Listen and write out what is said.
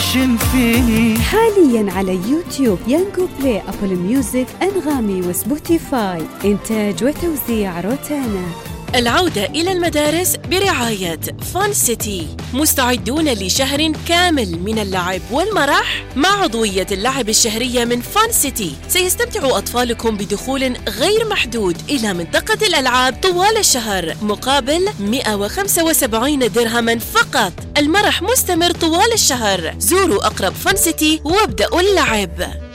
اكشن فيني. حاليا على يوتيوب، يانجو بلاي، أبل ميوزك، أنغامي وسبوتيفاي. إنتاج وتوزيع روتانا. العودة إلى المدارس برعاية فان سيتي، مستعدون لشهر كامل من اللعب والمرح مع عضوية اللعب الشهرية من فان سيتي. سيستمتع أطفالكم بدخول غير محدود إلى منطقة الألعاب طوال الشهر مقابل 175 درهما فقط. المرح مستمر طوال الشهر. زوروا أقرب فان سيتي وابدأوا اللعب.